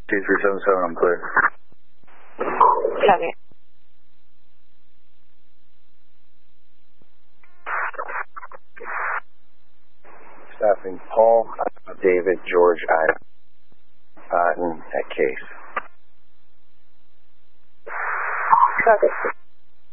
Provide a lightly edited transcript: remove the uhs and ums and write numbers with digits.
2377, I'm clear. Copy. Staffing Paul, David, George, Otten at Case. Copy.